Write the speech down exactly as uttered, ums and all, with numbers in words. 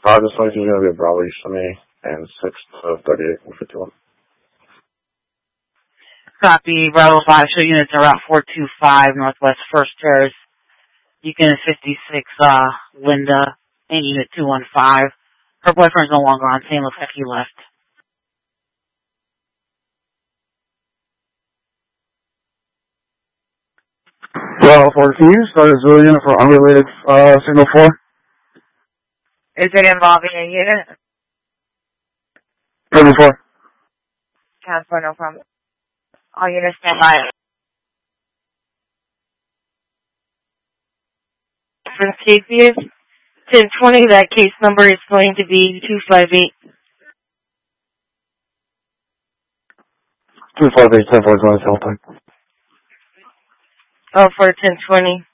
Uh, this one is going to be a Bravo East to me, and six to thirty-eight and fifty-one. Copy, Bravo five, show units are Route four two five, Northwest First Terrace. Unit fifty-six, uh, Linda, and Unit two one five. Her boyfriend's no longer on scene, looks like he left. Bravo four Keys, that is a unit for unrelated, uh, signal four. Is it involving a unit? Signal four. Transport, no problem. All units stand by. For the case is ten twenty, that case number is going to be two five eight. two five eight, ten four, twenty, time. Oh, for ten twenty.